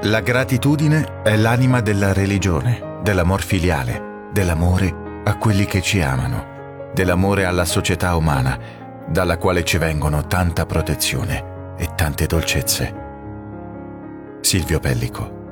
La gratitudine è l'anima della religione, dell'amor filiale, dell'amore a quelli che ci amano, dell'amore alla società umana, dalla quale ci vengono tanta protezione e tante dolcezze. Silvio Pellico.